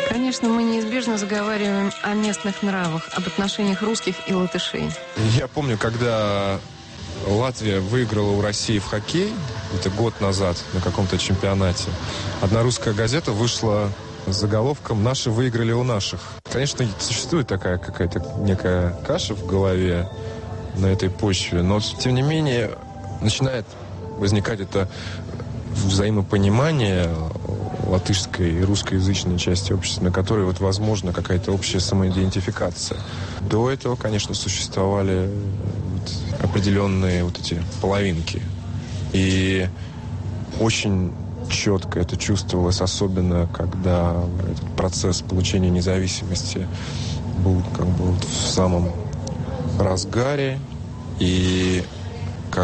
Конечно, мы неизбежно заговариваем о местных нравах, об отношениях русских и латышей. Я помню, когда Латвия выиграла у России в хоккей, это год назад, на каком-то чемпионате, одна русская газета вышла с заголовком «Наши выиграли у наших». Конечно, существует такая какая-то некая каша в голове на этой почве, но, тем не менее, начинает возникать это взаимопонимание латышской и русскоязычной части общества, на которой вот возможна какая-то общая самоидентификация. До этого, конечно, существовали определенные вот эти половинки. И очень четко это чувствовалось, особенно когда этот процесс получения независимости был как бы вот в самом разгаре. И